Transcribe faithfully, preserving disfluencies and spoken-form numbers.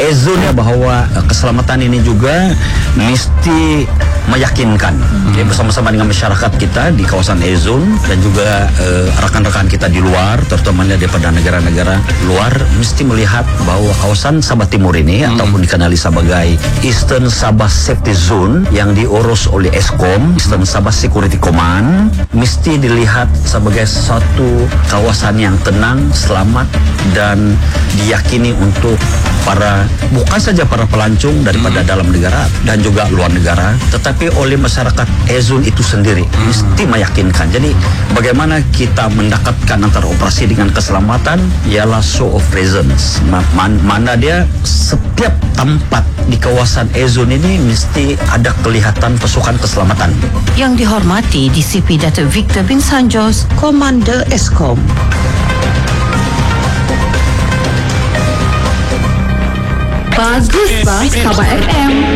Ezon ya, bahwa uh, keselamatan ini juga mesti meyakinkan hmm. ya, bersama-sama dengan masyarakat kita di kawasan Ezon dan juga uh, rekan-rekan kita di luar, terutama daripada negara-negara luar, mesti melihat bahwa kawasan Sabah Timur ini hmm. ataupun dikenali sebagai Eastern Sabah Safety Zone yang diurus oleh Eskom, Eastern Sabah Security Command, mesti dilihat sebagai satu kawasan yang tenang, selamat dan diyakini untuk para, bukan saja para pelancong daripada hmm. dalam negara dan juga luar negara, tetapi oleh masyarakat Ezon itu sendiri hmm. mesti meyakinkan. Jadi bagaimana kita mendekatkan antara operasi dengan keselamatan ialah show of presence. Man, mana dia setiap tempat di kawasan Ezon ini mesti ada kelihatan pasukan keselamatan. Yang dihormati D C P Datuk Victor bin Sanjos, Komander Eskom. Bagus bang, Sabah F M.